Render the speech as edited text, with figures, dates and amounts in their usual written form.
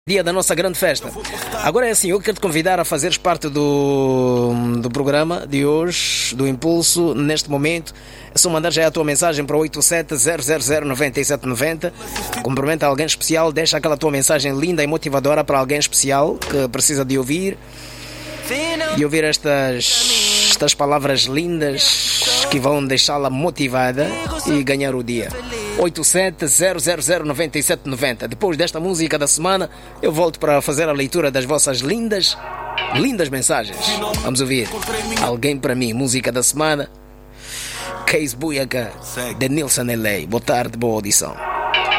dia da nossa grande festa. Agora é assim, eu quero te convidar a fazeres parte do programa de hoje, do Impulso, neste momento. É só mandar já a tua mensagem para 87-000-9790. Cumprimenta alguém especial, deixa aquela tua mensagem linda e motivadora para alguém especial que precisa de ouvir estas palavras lindas que vão deixá-la motivada e ganhar o dia. 87-000-9790. Depois desta música da semana, eu volto para fazer a leitura das vossas lindas mensagens. Vamos ouvir Alguém para Mim, música da semana. Case Buiaga, de Nilson LA. Boa tarde, boa audição.